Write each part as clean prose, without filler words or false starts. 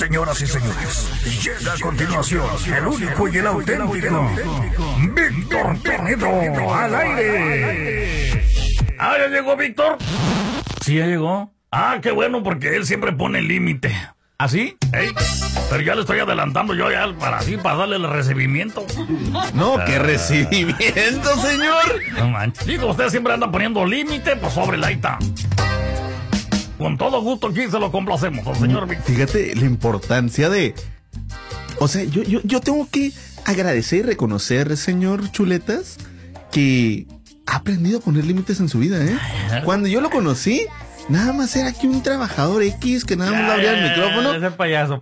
Señoras y señores, llega a continuación el único y el auténtico Víctor Pinedo al aire. Ah, ¿ya llegó Víctor? Sí, ya llegó. Ah, qué bueno, porque él siempre pone límite. ¿Ah, sí? Ey, pero ya le estoy adelantando yo ya para darle el recibimiento. No, ¿qué recibimiento, señor? No manches. Digo, usted siempre anda poniendo límite, pues sobre la está. Con todo gusto aquí se lo complacemos al señor Víctor. Fíjate la importancia de... O sea, yo tengo que agradecer y reconocer, señor Chuletas, que ha aprendido a poner límites en su vida, ¿eh? Cuando yo lo conocí, nada más era aquí un trabajador X que nada más le abría el micrófono. Ese payaso.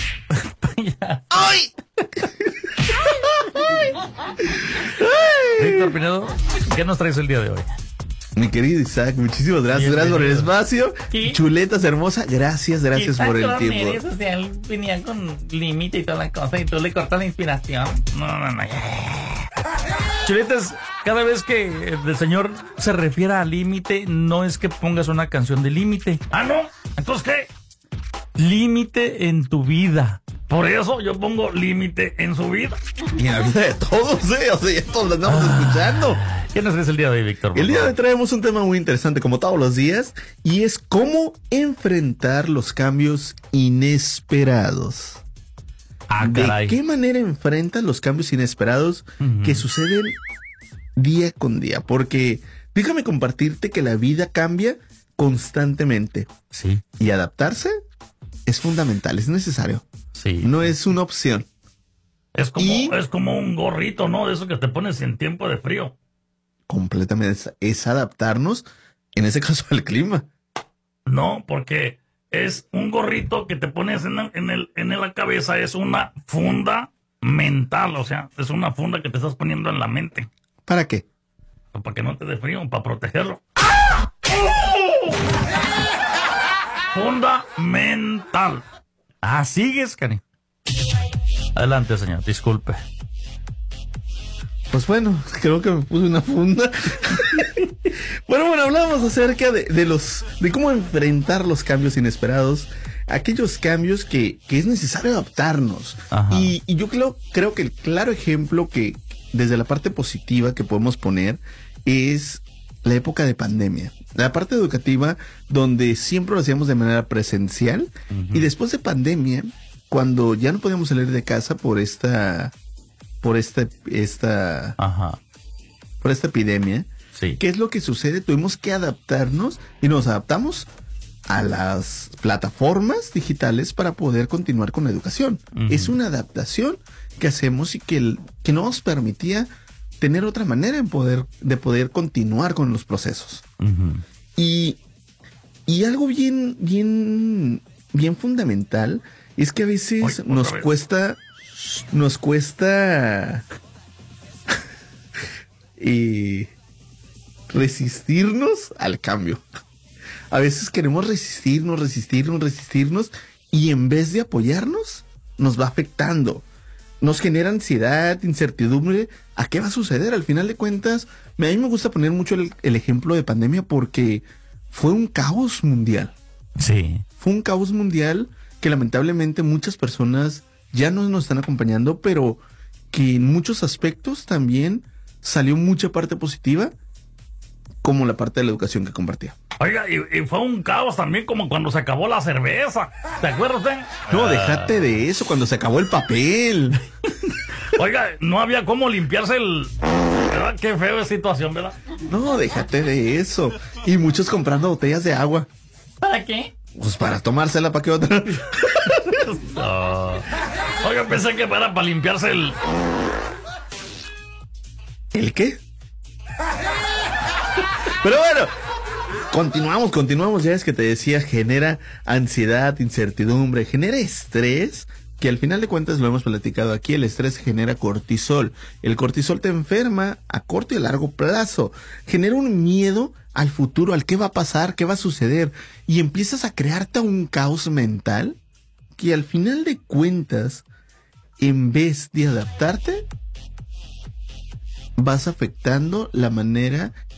¡Ay! Víctor Pinedo, ¿qué nos traes el día de hoy? Mi querido Isaac, muchísimas gracias. Gracias por el espacio. ¿Sí? Chuletas hermosa, gracias por el tiempo. O sea, él venía con límite y toda la cosa y tú le cortas la inspiración. No. Chuletas, cada vez que el señor se refiere a límite, no es que pongas una canción de límite. Ah, ¿no? ¿Entonces qué? Límite en tu vida. Por eso yo pongo límite en su vida. Y en la vida de todos, ¿eh? O sea, ya todos lo andamos escuchando. ¿Qué nos traes el día de hoy, Víctor? El día de hoy traemos un tema muy interesante, como todos los días, y es cómo enfrentar los cambios inesperados. Ah, caray. ¿De qué manera enfrentas los cambios inesperados que suceden día con día? Porque déjame compartirte que la vida cambia constantemente. Sí. Y adaptarse es fundamental, es necesario. Sí. No es una opción. Es como un gorrito, ¿no? De eso que te pones en tiempo de frío. Completamente es adaptarnos, en ese caso, al clima. No, porque es un gorrito que te pones en la cabeza, es una funda mental, o sea, es una funda que te estás poniendo en la mente. ¿Para qué? Para que no te dé frío, para protegerlo. Funda mental. Ah, sigues, Cani. Adelante, señor, disculpe. Pues bueno, creo que me puse una funda. Bueno, hablamos acerca de cómo enfrentar los cambios inesperados, aquellos cambios que es necesario adaptarnos. Y yo creo que el claro ejemplo que desde la parte positiva que podemos poner es la época de pandemia. La parte educativa, donde siempre lo hacíamos de manera presencial, y después de pandemia, cuando ya no podíamos salir de casa por esta epidemia, sí. ¿Qué es lo que sucede? Tuvimos que adaptarnos y nos adaptamos a las plataformas digitales para poder continuar con la educación. Es una adaptación que hacemos y que no nos permitía tener otra manera de poder continuar con los procesos. Y algo bien fundamental es que a veces nos cuesta resistirnos al cambio. A veces queremos resistirnos y en vez de apoyarnos, nos va afectando. Nos genera ansiedad, incertidumbre. ¿A qué va a suceder? Al final de cuentas, a mí me gusta poner mucho el ejemplo de pandemia porque fue un caos mundial. Sí. Fue un caos mundial que lamentablemente muchas personas ya no nos están acompañando, pero que en muchos aspectos también salió mucha parte positiva, como la parte de la educación que compartía. Oiga, y fue un caos también como cuando se acabó la cerveza. ¿Te acuerdas? No, déjate de eso, cuando se acabó el papel. Oiga, no había cómo limpiarse ¿verdad? Qué feo situación, ¿verdad? No, déjate de eso. Y muchos comprando botellas de agua. ¿Para qué? Pues para tomársela, ¿para qué otra? No. Oiga, pensé que era para limpiarse ¿El qué? Pero bueno, continuamos. Ya es que te decía, genera ansiedad, incertidumbre, genera estrés, que al final de cuentas lo hemos platicado aquí. El estrés genera cortisol. El cortisol te enferma a corto y a largo plazo. Genera un miedo al futuro, al qué va a pasar, qué va a suceder. Y empiezas a crearte un caos mental que al final de cuentas, en vez de adaptarte, vas afectando la manera